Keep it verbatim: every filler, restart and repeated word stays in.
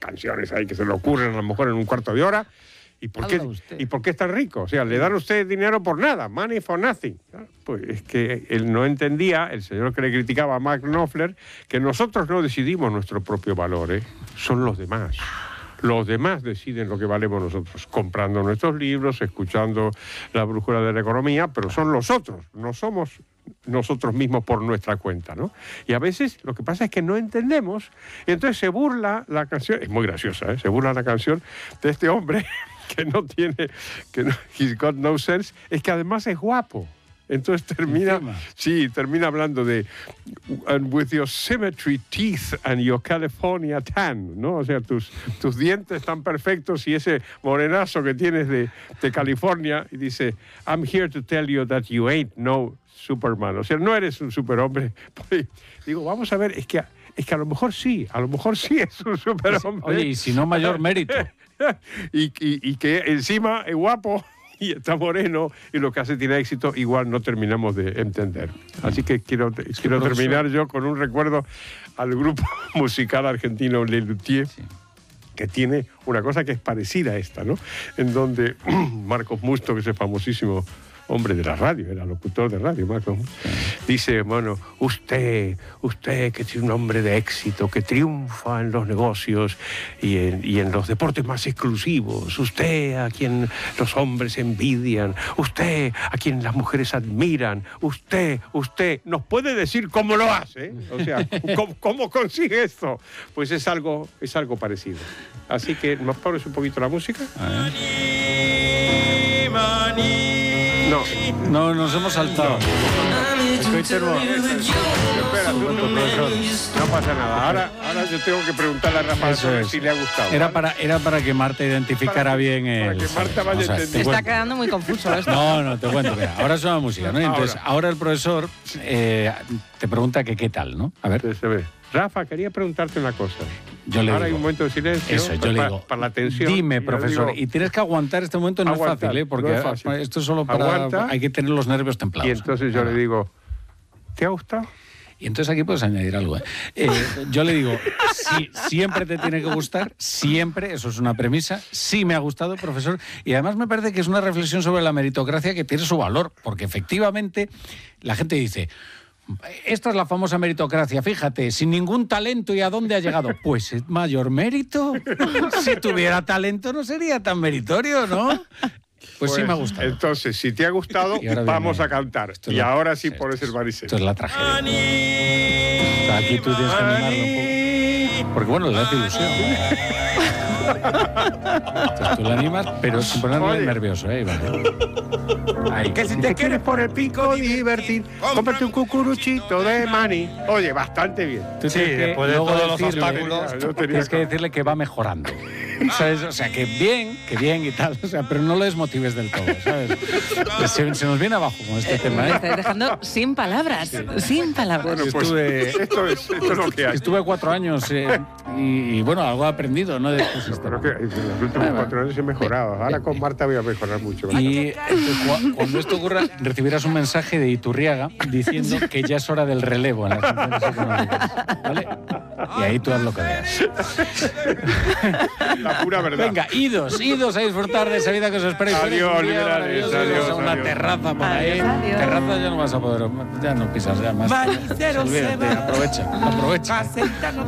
canciones ahí que se le ocurren a lo mejor en un cuarto de hora. ¿Y por, qué, ¿Y por qué es tan rico? O sea, le dan a usted dinero por nada, money for nothing. Pues es que él no entendía, el señor que le criticaba a Mark Knopfler, que nosotros no decidimos nuestro propio valor, ¿eh? Son los demás. Los demás deciden lo que valemos nosotros, comprando nuestros libros, escuchando la brújula de la economía, pero son los otros, no somos nosotros mismos por nuestra cuenta, ¿no? Y a veces lo que pasa es que no entendemos, y entonces se burla la canción, es muy graciosa, ¿eh? Se burla la canción de este hombre que no tiene, que no, he's got no sense, es que además es guapo. Entonces termina, Encima. sí, termina hablando de and with your symmetry teeth and your California tan, ¿no? O sea, tus, tus dientes tan perfectos y ese morenazo que tienes de, de California, y dice, I'm here to tell you that you ain't no Superman. O sea, no eres un superhombre. Digo, vamos a ver, es que, es que a lo mejor sí, a lo mejor sí es un superhombre. Oye, y si no, mayor mérito. y, y, y que encima es guapo y está moreno, y lo que hace tiene éxito, igual no terminamos de entender. Así que quiero, sí, quiero terminar yo con un recuerdo al grupo musical argentino Le Luthier, sí, que tiene una cosa que es parecida a esta, ¿no? En donde Marcos Musto, que es el famosísimo hombre de la radio, era locutor de radio, Marcos, dice, bueno, usted, usted que es un hombre de éxito, que triunfa en los negocios y en, y en los deportes más exclusivos, usted a quien los hombres envidian, usted a quien las mujeres admiran, usted, usted, ¿nos puede decir cómo lo hace? O sea, ¿cómo, cómo consigue esto? Pues es algo, es algo parecido. Así que, ¿nos pones un poquito la música? No, no, nos hemos saltado. No. Espera, tú, no, no pasa nada. Ahora, ahora yo tengo que preguntarle a Rafa es. si le ha gustado. Era, ¿vale? para, era para que Marta identificara para que, bien el... Para que Marta vaya, o sea, te está quedando muy confuso esto. No, no, te cuento. Mira, ahora suena música, ¿no? Entonces, ahora, ahora el profesor eh, te pregunta que qué tal, ¿no? A ver. Se ve. Rafa, quería preguntarte una cosa. Yo le Ahora digo, hay un momento de silencio. Eso, yo para, le digo. Para la tensión. Dime, profesor, digo, y tienes que aguantar este momento, no aguantar, es fácil, ¿eh? Porque no es fácil. Esto es solo para... Aguanta, hay que tener los nervios templados. Y entonces yo ah. le digo, ¿te ha gustado? Y entonces aquí puedes añadir algo. ¿eh? Eh, yo le digo, sí, siempre te tiene que gustar, siempre, eso es una premisa. Sí me ha gustado, profesor. Y además me parece que es una reflexión sobre la meritocracia que tiene su valor, porque efectivamente la gente dice... Esta es la famosa meritocracia, fíjate, sin ningún talento y a dónde ha llegado. Pues es mayor mérito. Si tuviera talento no sería tan meritorio, ¿no? Pues, pues sí me ha gustado. Entonces, si te ha gustado, vamos viene, a cantar. Y la, ahora sí pones el baricel. Esto es la tragedia. Aquí tú tienes que animarlo un poco. Porque bueno, le hace ilusión. Entonces tú la animas, pero sin ponerle nervioso, ¿eh? Vale. Ahí. Que si te quieres por el pico divertir, cómprate un cucuruchito de maní. Oye, bastante bien. Tú sí, después de todos los obstáculos, tienes que decirle que va mejorando. ¿Sabes? O sea, que bien, que bien y tal, o sea, pero no lo desmotives del todo, ¿sabes? Se, se nos viene abajo con este eh, tema, ¿eh? Me estáis dejando sin palabras, sí. sin palabras. Bueno, pues estuve, esto, es, esto es lo que hay. Estuve cuatro años eh, y, y, bueno, algo he aprendido, ¿no? De este sistema. Pero que en los últimos ah, cuatro años he mejorado. Ahora con Marta voy a mejorar mucho. Y entonces, cuando esto ocurra, recibirás un mensaje de Iturriaga diciendo que ya es hora del relevo en las funciones económicas, ¿vale? Y ahí tú haz lo que veas. La pura verdad. Venga, idos, idos a disfrutar de esa vida que os espera. Adiós, liberales, adiós, una adiós. terraza por ahí. Adiós. Terraza ya no vas a poder, ya no pisas ya más. Olvídate, aprovecha, aprovecha.